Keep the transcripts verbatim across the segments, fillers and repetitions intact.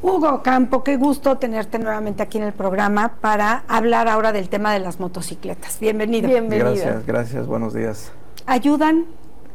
Hugo Campo, qué gusto tenerte nuevamente aquí en el programa para hablar ahora del tema de las motocicletas. Bienvenido. Bienvenido. Gracias, gracias, buenos días. ¿Ayudan?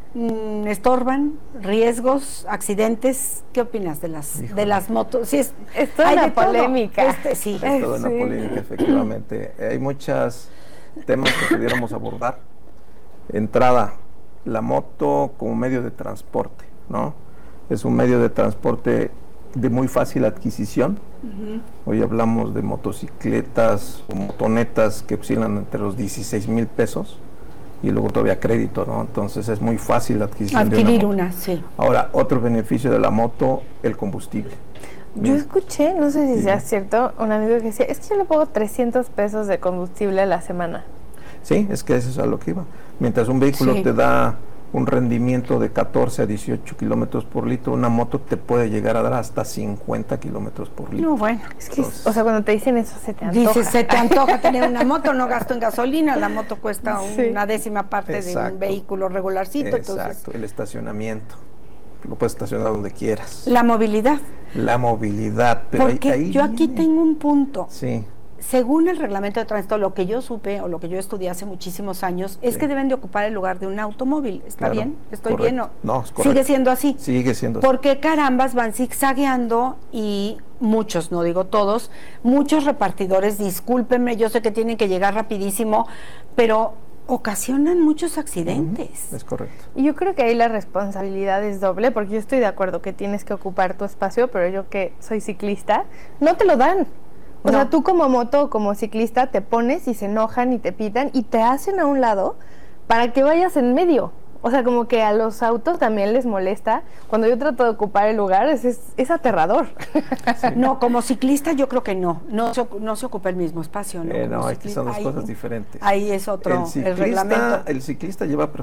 ¿Estorban? ¿Riesgos? ¿Accidentes? ¿Qué opinas de las Híjole. de las motos? Sí, es, es toda una polémica. Este, sí. Es toda sí. una polémica, efectivamente. Hay muchos temas que pudiéramos abordar. Entrada, la moto como medio de transporte, ¿no? Es un medio de transporte de muy fácil adquisición. Uh-huh. Hoy hablamos de motocicletas o motonetas que oscilan entre los dieciséis mil pesos y luego todavía crédito, ¿no? Entonces es muy fácil la adquisición adquirir de una, una, sí. Ahora, otro beneficio de la moto, el combustible. Yo Bien. escuché, no sé si sí. sea cierto, un amigo que decía, es que yo le pongo trescientos pesos de combustible a la semana. Sí, es que eso es a lo que iba. Mientras un vehículo sí. te da un rendimiento de catorce a dieciocho kilómetros por litro, una moto te puede llegar a dar hasta cincuenta kilómetros por litro. No, bueno, es que, Entonces, o sea, cuando te dicen eso, se te antoja. Dices, se te antoja tener una moto, no gasto en gasolina, la moto cuesta sí. una décima parte Exacto. de un vehículo regularcito. Exacto, entonces, el estacionamiento, lo puedes estacionar donde quieras. La movilidad. La movilidad. Pero Porque ahí, ahí yo aquí viene. tengo un punto. Sí. Según el reglamento de tránsito, lo que yo supe o lo que yo estudié hace muchísimos años es sí. que deben de ocupar el lugar de un automóvil. ¿Está claro, bien? ¿Estoy correcto. bien? ¿O? No, es correcto. ¿Sigue siendo así? Sigue siendo ¿Por qué carambas van zigzagueando y muchos, no digo todos, muchos repartidores, discúlpenme, yo sé que tienen que llegar rapidísimo, pero ocasionan muchos accidentes? Uh-huh. Es correcto. Y yo creo que ahí la responsabilidad es doble, porque yo estoy de acuerdo que tienes que ocupar tu espacio, pero yo que soy ciclista, no te lo dan. O no. sea, tú como moto, como ciclista, te pones y se enojan y te pitan y te hacen a un lado para que vayas en medio. O sea, como que a los autos también les molesta. Cuando yo trato de ocupar el lugar, es, es, es aterrador. Sí. No, como ciclista yo creo que no. No se, no se ocupa el mismo espacio, ¿no? Eh, no, aquí son dos ahí, cosas diferentes. Ahí es otro, el, ciclista, el reglamento. El ciclista lleva